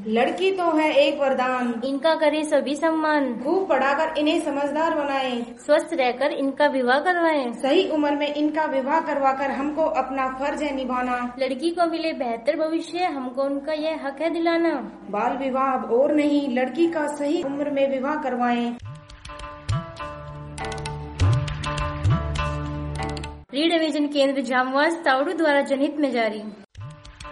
लड़की तो है एक वरदान, इनका करें सभी सम्मान। खूब पढ़ाकर इन्हें समझदार बनाएं, स्वस्थ रहकर इनका विवाह करवाएं। सही उम्र में इनका विवाह करवाकर हमको अपना फर्ज है निभाना। लड़की को मिले बेहतर भविष्य, हमको उनका यह हक है दिलाना। बाल विवाह अब और नहीं, लड़की का सही उम्र में विवाह करवाएं। रीड विजन केंद्र जामवास तावड़ू द्वारा जनहित में जारी।